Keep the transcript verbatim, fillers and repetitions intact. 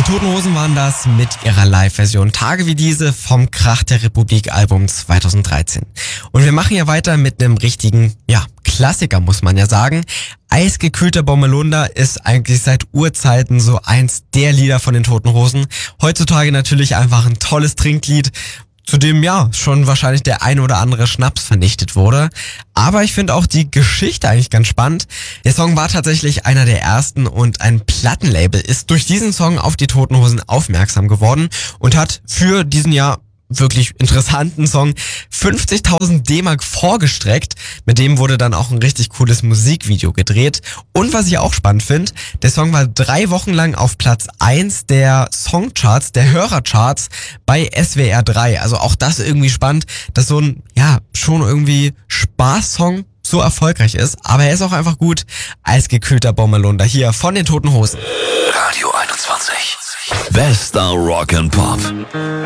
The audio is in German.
Toten Hosen waren das mit ihrer Live-Version Tage wie diese vom Krach der Republik Album zweitausenddreizehn. Und wir machen ja weiter mit einem richtigen, ja, Klassiker, muss man ja sagen. Eisgekühlter Bommerlunder ist eigentlich seit Urzeiten so eins der Lieder von den Toten Hosen. Heutzutage natürlich einfach ein tolles Trinklied, zu dem ja schon wahrscheinlich der ein oder andere Schnaps vernichtet wurde. Aber ich finde auch die Geschichte eigentlich ganz spannend. Der Song war tatsächlich einer der ersten und ein Plattenlabel ist durch diesen Song auf die Toten Hosen aufmerksam geworden und hat für diesen ja wirklich interessanten Song fünfzigtausend D-Mark vorgestreckt. Mit dem wurde dann auch ein richtig cooles Musikvideo gedreht. Und was ich auch spannend finde, der Song war drei Wochen lang auf Platz eins der Songcharts, der Hörercharts bei S W R drei. Also auch das irgendwie spannend, dass so ein, ja, schon irgendwie Spaßsong so erfolgreich ist. Aber er ist auch einfach gut. Eisgekühlter Bommerlunder hier von den Toten Hosen. Radio einundzwanzig. Bester Rock and Pop.